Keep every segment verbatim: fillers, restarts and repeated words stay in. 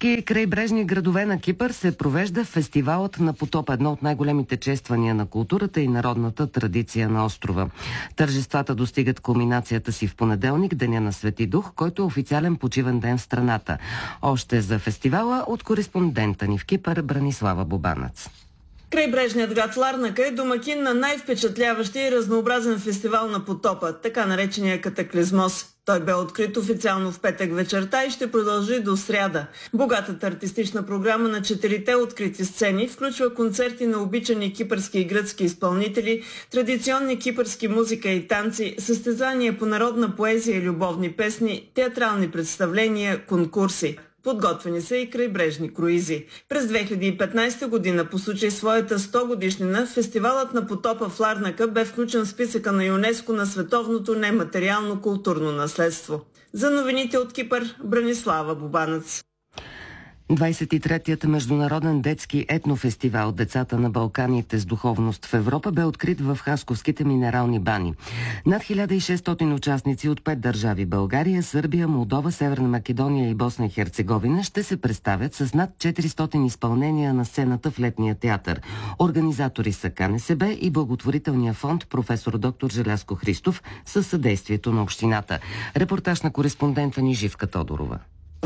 всички крайбрежни градове на Кипър се провежда фестивалът на потопа, едно от най-големите чествания на културата и народната традиция на острова. Тържествата достигат кулминацията си в понеделник, Деня на Свети Дух, който е официален почивен ден в страната. Още за фестивала от кореспондента ни в Кипър Бранислава Бобанац. Крайбрежният град Ларнака е домакин на най-впечатляващия и разнообразен фестивал на потопа, така наречения Катаклизмос. Той бе открит официално в петък вечерта и ще продължи до сряда. Богатата артистична програма на четирите открити сцени включва концерти на обичани кипърски и гръцки изпълнители, традиционни кипърски музика и танци, състезания по народна поезия и любовни песни, театрални представления, конкурси. Подготвени са и крайбрежни круизи. През две хиляди и петнадесета година, по случай своята сто годишнина, фестивалът на потопа в Ларнака бе включен в списъка на ЮНЕСКО на световното нематериално културно наследство. За новините от Кипър, Бранислава Бобанац. двадесет и третият международен детски етнофестивал «Децата на Балканите с духовност в Европа» бе открит в Хасковските минерални бани. Над хиляда и шестстотин участници от пет държави – България, Сърбия, Молдова, Северна Македония и Босна и Херцеговина – ще се представят с над четиристотин изпълнения на сцената в летния театър. Организатори са КНСБ и благотворителния фонд професор доктор Желязко Христов със съдействието на общината. Репортаж на кореспондента ни Живка Тодорова.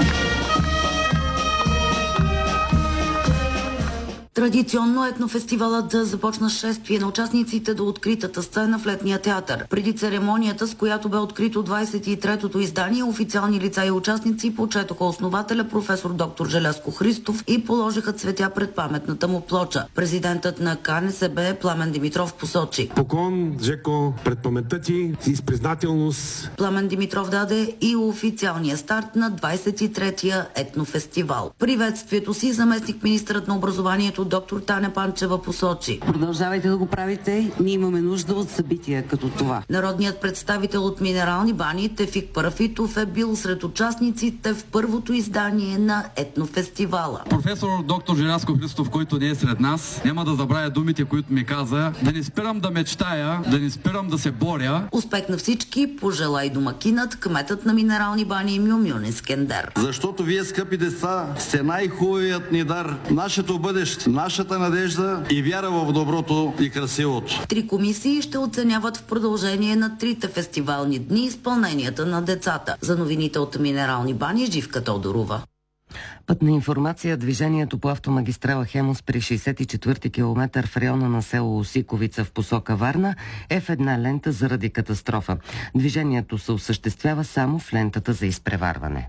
Традиционно етнофестивалът започна с шествие на участниците до откритата сцена в летния театър. Преди церемонията, с която бе открито двадесет и третото издание, официални лица и участници почетоха основателя професор доктор Желязко Христов и положиха цветя пред паметната му плоча. Президентът на КНСБ Пламен Димитров посочи: Поклон, Жеко, пред паметта ти и с признателност. Пламен Димитров даде и официалния старт на двадесет и третия етнофестивал. Приветствието си заместник министърът на образованието доктор Таня Панчева посочи: продължавайте да го правите, ние имаме нужда от събития като това. Народният представител от минерални бани Тефик Парафитов е бил сред участниците в първото издание на етнофестивала. Професор доктор Желязко Христов, който не е сред нас, няма да забравя думите, които ми каза: да не спирам да мечтая, да не спирам да се боря. Успех на всички пожела и домакинът, кметът на минерални бани Мюмюн Искендер. Защото вие, скъпи деца, сте най-хубавият ни дар, нашето бъдеще, нашата надежда и вяра в доброто и красивото. Три комисии ще оценяват в продължение на трите фестивални дни изпълненията на децата. За новините от минерални бани, Живка Тодорова. Пътна информация: движението по автомагистрала Хемус при шейсет и четвърти километър в района на село Осиковица в посока Варна е в една лента заради катастрофа. Движението се осъществява само в лентата за изпреварване.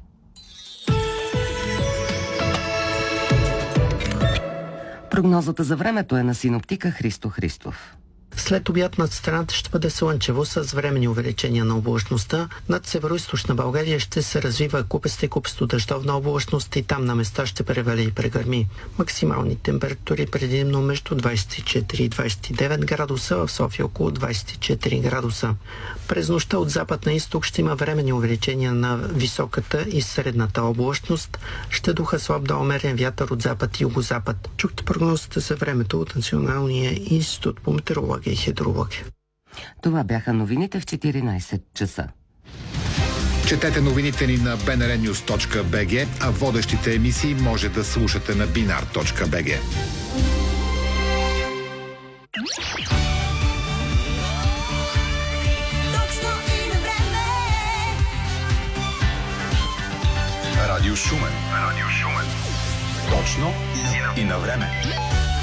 Прогнозата за времето е на синоптика Христо Христов. След обяд над страната ще бъде слънчево с временни увеличения на облачността. Над североизточна България ще се развива купеста и купесто дъждовна облачност и там на места ще превали и прегърми. Максимални температури предимно между двадесет и четири и двадесет и девет градуса, в София около двадесет и четири градуса. През нощта от запад на изток ще има временни увеличения на високата и средната облачност. Ще духа слаб до умерен вятър от запад и югозапад. Чухте прогнозата за времето от Националния институт по метеорология и хидрология. Това бяха новините в четиринадесет часа. Четете новините ни на би ен ар нюз точка би джи, а водещите емисии може да слушате на бинар точка би джи. Радио Шумен. Радио Шумен. Точно и на време.